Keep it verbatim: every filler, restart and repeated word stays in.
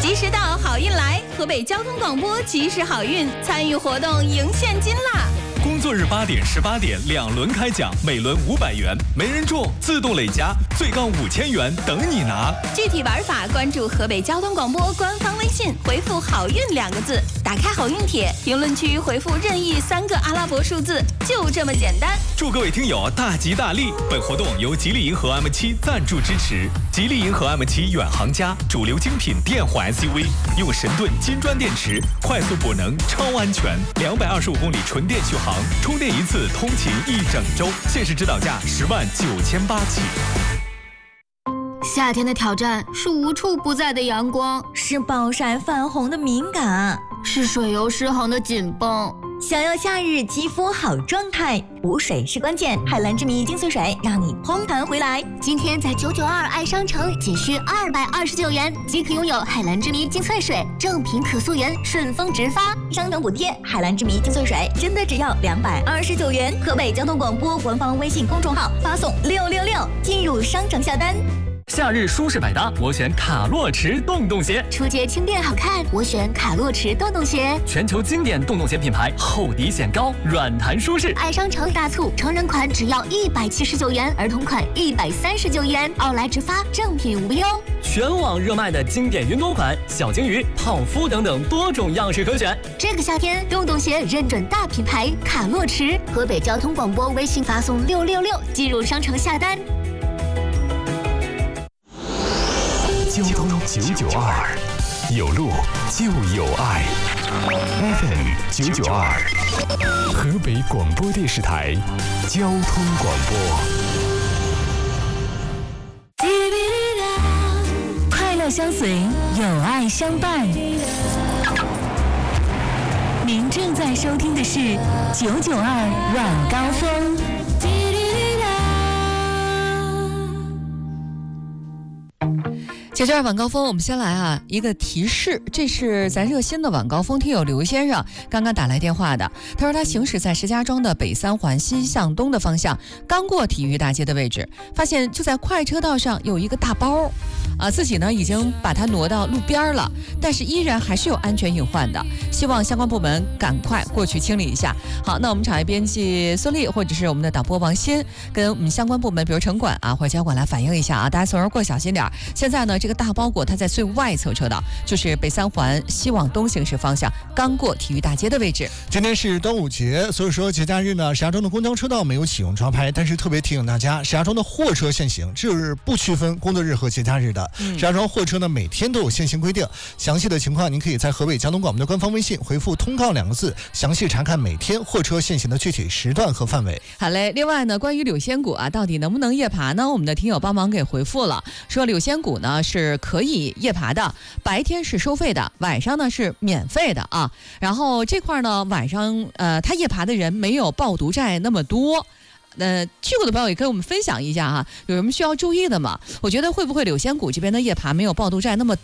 及时到，好运来！河北交通广播及时好运，参与活动赢现金啦！ 工作日八点、十八点两轮开奖，每轮五百元，没人中自动累加，最高五千元等你拿。 具体玩法关注河北交通广播官方微信，回复“好运”两个字，打开好运帖，评论区回复任意三个阿拉伯数字，就这么简单。 祝各位听友大吉大利！本活动由吉利银河 M 七赞助支持。吉利银河 M 七远航家，主流精品电混 S U V， 用神盾金砖电池，快速补能，超安全，两百二十五公里纯电续航。充电一次通勤一整周，限时指导价十万九千八起。 夏天的挑战是无处不在的阳光， 是暴晒泛红的敏感， 是水油失衡的紧绷。 想要夏日肌肤好状态，补水是关键。海蓝之谜精粹水让你嘭弹回来。 今天在九九二爱商城仅需二百二十九元即可拥有海蓝之谜精粹水，正品可溯源，顺丰直发， 商城补贴。海蓝之谜精粹水真的只要两百二十九元。河北交通广播官方微信公众号发送六六六进入商城下单。 夏日舒适百搭，我选卡洛驰洞洞鞋。 出街轻便好看，我选卡洛驰洞洞鞋。 全球经典洞洞鞋品牌，厚底显高，软弹舒适。 爱商城大促，成人款只要一百七十九元，儿童款一百三十九元，奥莱直发，正品无忧。 全网热卖的经典云朵款，小鲸鱼、泡芙等等多种样式可选。 这个夏天，洞洞鞋认准大品牌卡洛驰。河北交通广播微信发送六六六进入商城下单。 交通九九二，有路就有爱。F M 九九二，河北广播电视台交通广播。 快乐相随，有爱相伴。您正在收听的是九九二晚高峰。 九九二晚高峰，我们先来啊一个提示，这是咱热心的晚高峰听友刘先生刚刚打来电话的。他说他行驶在石家庄的北三环西向东的方向，刚过体育大街的位置，发现就在快车道上有一个大包，啊，自己呢已经把它挪到路边了，但是依然还是有安全隐患的，希望相关部门赶快过去清理一下。好，那我们场内编辑孙丽或者是我们的导播王鑫，跟我们相关部门，比如城管啊或者交管来反映一下啊，大家走人过小心点。现在呢，这个大包裹它在最外侧车道，就是北三环西往东行驶方向，刚过体育大街的位置。 今天是端午节，所以说节假日呢，石家庄的公交车道没有启用招牌，但是特别提醒大家，石家庄的货车限行，这是不区分工作日和节假日的。嗯、石家庄货车呢每天都有限行规定，详细的情况您可以在河北交通广播的官方微信回复通告两个字，详细查看每天货车限行的具体时段和范围。 好嘞，另外呢，关于柳仙谷啊，到底能不能夜爬呢？我们的听友帮忙给回复了，说柳仙谷呢是可以夜爬的，白天是收费的，晚上呢是免费的啊。然后这块呢，晚上呃，他夜爬的人没有报读寨那么多。呃，去过的朋友也跟我们分享一下哈，有什么需要注意的吗？我觉得会不会柳仙谷这边的夜爬没有报读寨那么